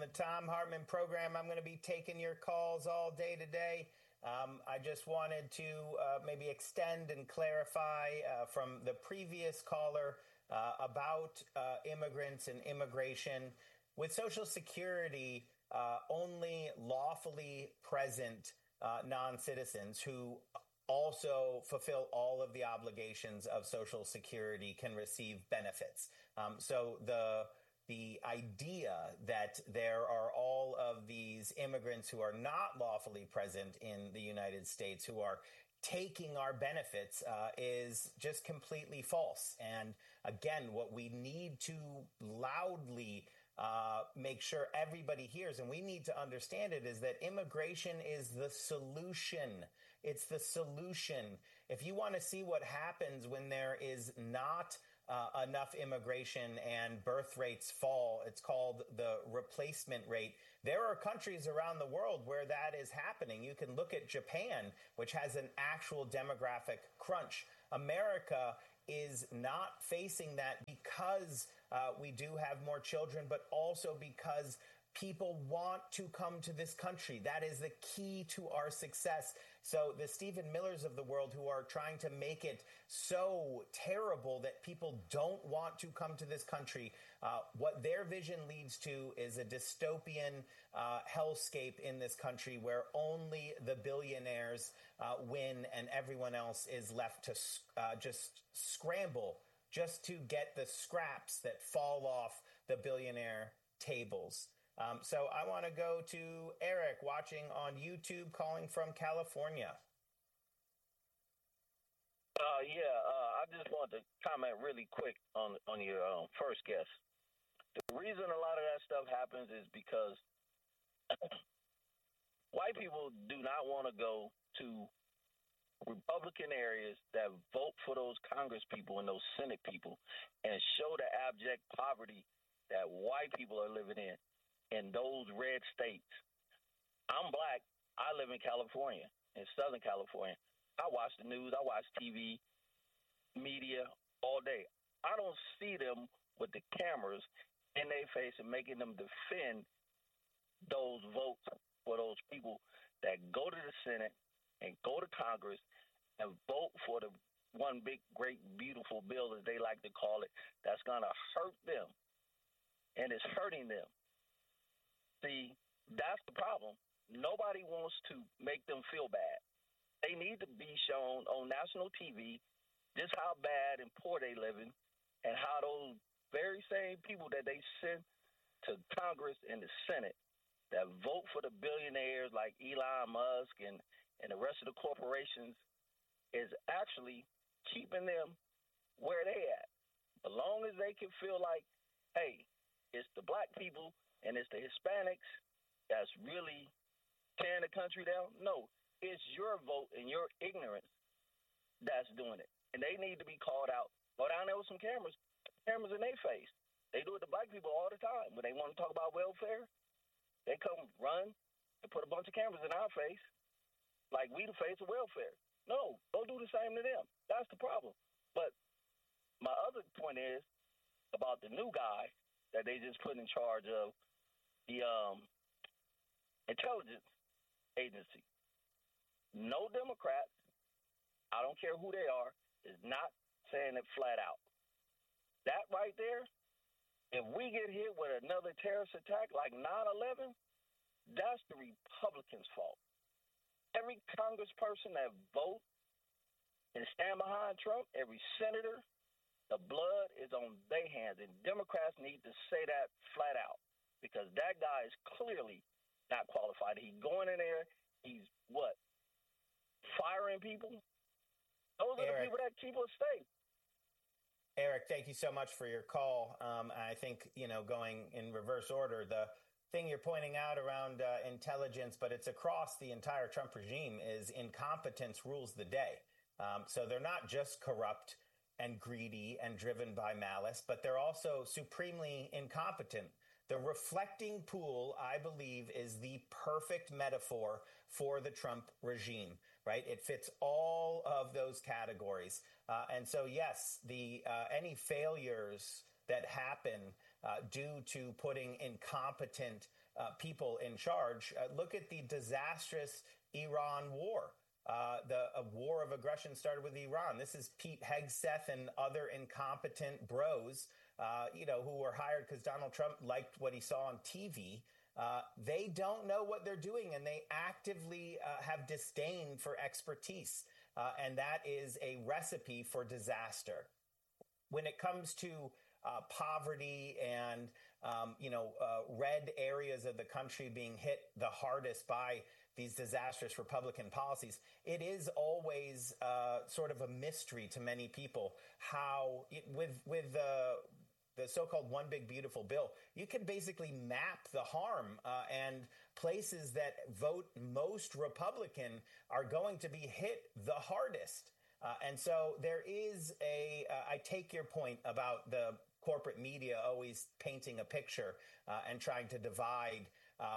the Thom Hartmann program. I'm going to be taking your calls all day today. I just wanted to maybe extend and clarify from the previous caller about immigrants and immigration. With Social Security, only lawfully present non-citizens who also fulfill all of the obligations of Social Security can receive benefits. So the idea that there are all of these immigrants who are not lawfully present in the United States who are taking our benefits is just completely false. And again, what we need to loudly make sure everybody hears, and we need to understand it, is that immigration is the solution. It's the solution. If you want to see what happens when there is not enough immigration and birth rates fall, it's called the replacement rate. There are countries around the world where that is happening. You can look at Japan, which has an actual demographic crunch. America is not facing that because we do have more children, but also because people want to come to this country. That is the key to our success. So the Stephen Millers of the world who are trying to make it so terrible that people don't want to come to this country, what their vision leads to is a dystopian hellscape in this country where only the billionaires win and everyone else is left to just scramble just to get the scraps that fall off the billionaire tables. So I want to go to Eric watching on YouTube, calling from California. I just want to comment really quick on your first guest. The reason a lot of that stuff happens is because white people do not want to go to Republican areas that vote for those Congress people and those Senate people and show the abject poverty that white people are living in those red states. I'm black. I live in California, in Southern California. I watch the news. I watch TV, media all day. I don't see them with the cameras in their face and making them defend those votes for those people that go to the Senate and go to Congress and vote for the one big, great, beautiful bill, as they like to call it, that's going to hurt them. And it's hurting them. See, that's the problem. Nobody wants to make them feel bad. They need to be shown on national TV just how bad and poor they living and how those very same people that they send to Congress and the Senate that vote for the billionaires like Elon Musk and the rest of the corporations is actually keeping them where they at. As long as they can feel like, hey, it's the black people and it's the Hispanics that's really tearing the country down. No, it's your vote and your ignorance that's doing it. And they need to be called out. Go down there with some cameras in their face. They do it to black people all the time. When they want to talk about welfare, they come run and put a bunch of cameras in our face like we the face of welfare. No, go do the same to them. That's the problem. But my other point is about the new guy that they just put in charge of the intelligence agency. No Democrats, I don't care who they are, is not saying it flat out. That right there, if we get hit with another terrorist attack like 9/11, that's the Republicans' fault. Every congressperson that vote and stand behind Trump, every senator, the blood is on their hands. And Democrats need to say that flat out because that guy is clearly not qualified. He's going in there. He's what? Firing people? Those are the people that keep us safe. Eric, thank you so much for your call. I think, going in reverse order, the thing you're pointing out around intelligence, but it's across the entire Trump regime, is incompetence rules the day. So they're not just corrupt and greedy and driven by malice, but they're also supremely incompetent. The reflecting pool, I believe, is the perfect metaphor for the Trump regime, right? It fits all of those categories. And so, yes, any failures that happen due to putting incompetent people in charge. Look at the disastrous Iran war. The war of aggression started with Iran. This is Pete Hegseth and other incompetent bros, who were hired because Donald Trump liked what he saw on TV. They don't know what they're doing, and they actively have disdain for expertise. And that is a recipe for disaster. When it comes to poverty and, red areas of the country being hit the hardest by these disastrous Republican policies, it is always sort of a mystery to many people how, with the so-called One Big Beautiful Bill, you can basically map the harm and places that vote most Republican are going to be hit the hardest. And so there is I take your point about the corporate media always painting a picture and trying to divide,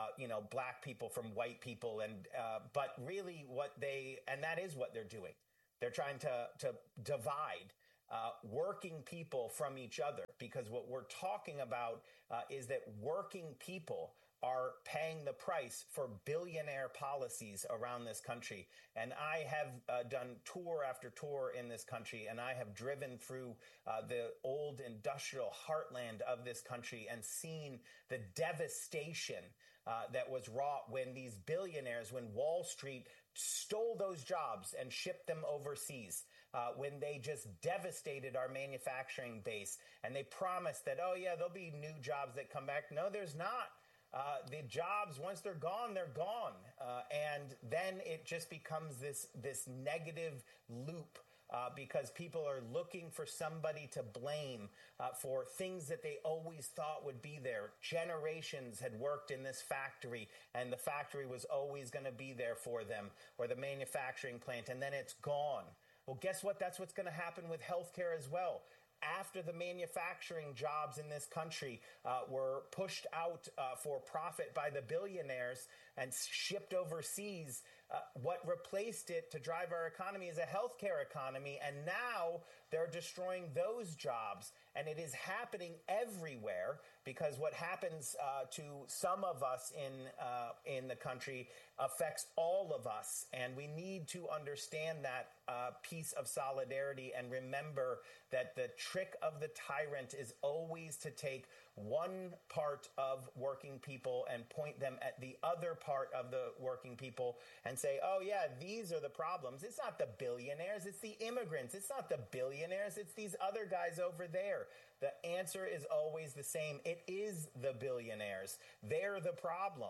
black people from white people. But really and that is what they're doing. They're trying to divide working people from each other, because what we're talking about is that working people are paying the price for billionaire policies around this country. And I have done tour after tour in this country, and I have driven through the old industrial heartland of this country and seen the devastation that was wrought when these billionaires, when Wall Street stole those jobs and shipped them overseas, when they just devastated our manufacturing base. And they promised that, there'll be new jobs that come back. No, there's not. The jobs, once they're gone, they're gone. And then it just becomes this negative loop. Because people are looking for somebody to blame for things that they always thought would be there. Generations had worked in this factory, and the factory was always going to be there for them, or the manufacturing plant, and then it's gone. Well, guess what? That's what's going to happen with healthcare as well. After the manufacturing jobs in this country were pushed out for profit by the billionaires and shipped overseas, what replaced it to drive our economy is a healthcare economy. And now they're destroying those jobs. And it is happening everywhere, because what happens to some of us in the country affects all of us. And we need to understand that piece of solidarity and remember that the trick of the tyrant is always to take one part of working people and point them at the other part of the working people and say, oh, yeah, these are the problems. It's not the billionaires. It's the immigrants. It's not the billionaires. It's these other guys over there. The answer is always the same. It is the billionaires. They're the problem.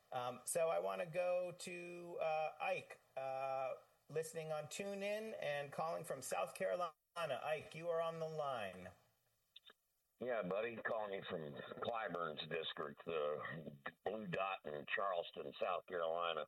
So I want to go to Ike, listening on TuneIn and calling from South Carolina. Ike, you are on the line. Yeah, buddy, calling you from Clyburn's district, the Blue Dot in Charleston, South Carolina.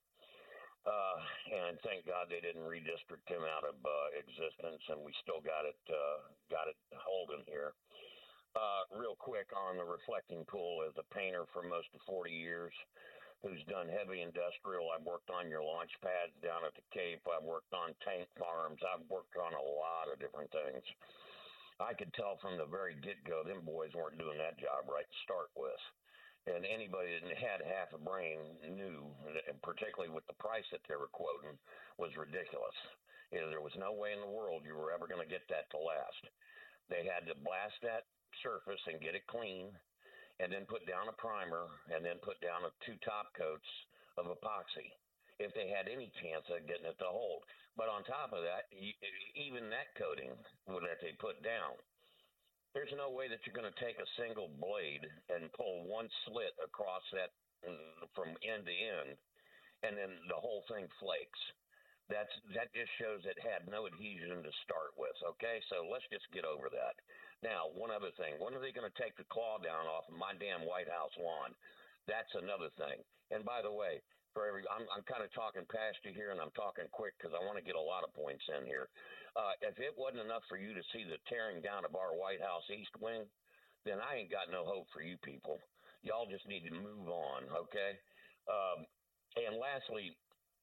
And thank God they didn't redistrict him out of existence, and we still got it holding here. Real quick on the reflecting pool, as a painter for most of 40 years, who's done heavy industrial. I've worked on your launch pads down at the Cape. I've worked on tank farms. I've worked on a lot of different things. I could tell from the very get-go, them boys weren't doing that job right to start with. And anybody that had half a brain knew, and particularly with the price that they were quoting, was ridiculous. There was no way in the world you were ever going to get that to last. They had to blast that surface and get it clean, and then put down a primer, and then put down 2 top coats of epoxy, if they had any chance of getting it to hold. But on top of that, even that coating that they put down, there's no way that you're going to take a single blade and pull one slit across that from end to end, and then the whole thing flakes. That just shows it had no adhesion to start with, okay? So let's just get over that. Now, one other thing. When are they going to take the claw down off of my damn White House lawn? That's another thing. And by the way, I'm kind of talking past you here, and I'm talking quick because I want to get a lot of points in here. If it wasn't enough for you to see the tearing down of our White House East Wing, then I ain't got no hope for you people. Y'all just need to move on, okay? And lastly,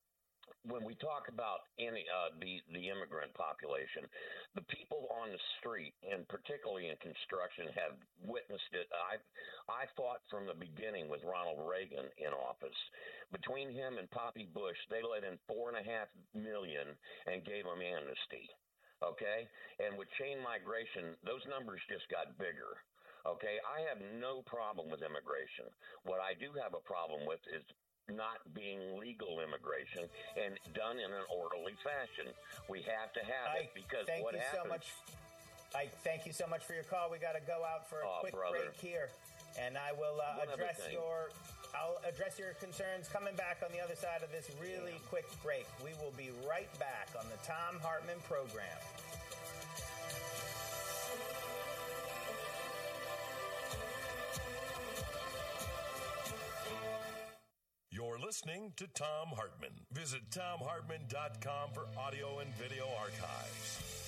when we talk about the immigrant population, the people on the street, and particularly in construction, have witnessed it. I fought from the beginning with Ronald Reagan in office. Between him and Poppy Bush, they let in 4.5 million and gave them amnesty. Okay, and with chain migration, those numbers just got bigger. Okay, I have no problem with immigration. What I do have a problem with is not being legal immigration and done in an orderly fashion. We have to have it because what happens... Ike, thank you so much for your call. We got to go out for a quick break here, and I will address your concerns coming back on the other side of this really quick break. We will be right back on the Thom Hartmann program. You're listening to Thom Hartmann. Visit ThomHartmann.com for audio and video archives.